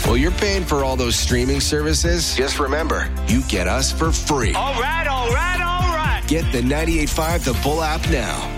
Well, you're paying for all those streaming services. Just remember, you get us for free. All right. Get the 98.5 The Bull app now.